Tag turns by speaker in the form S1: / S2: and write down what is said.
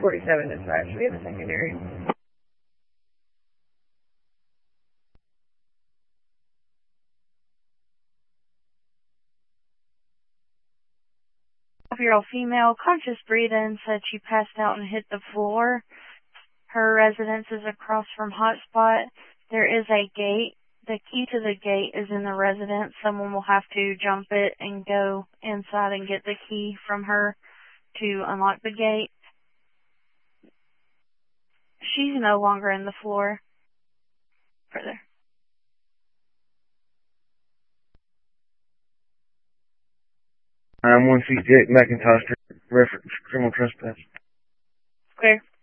S1: 247 dispatch. We have a secondary.
S2: Year-old female, conscious breathing, said she passed out and hit the floor. Her residence is across from Hotspot. There is a gate. The key to the gate is in the residence. Someone will have to jump it and go inside and get the key from her to unlock the gate. She's no longer in the floor. Further.
S3: I'm 1 feet Jake McIntosh, reference criminal trespass.
S2: Clear.